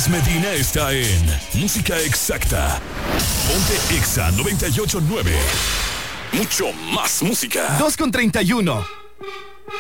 Medina está en Música Exacta. Ponte Exa 98.9. Mucho más música. 2:31.